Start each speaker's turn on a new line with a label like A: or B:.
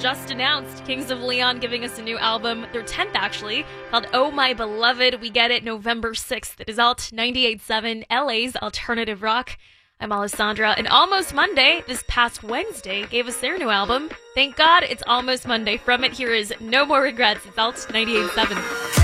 A: just announced Kings of Leon giving us a new album, their 10th actually, called Oh My Beloved. We get it November 6th. It is out 98.7, LA's alternative rock. I'm Alessandra, and Almost Monday, this past Wednesday, gave us their new album. Thank God it's Almost Monday. From it, here is No More Regrets. It's out 98.7.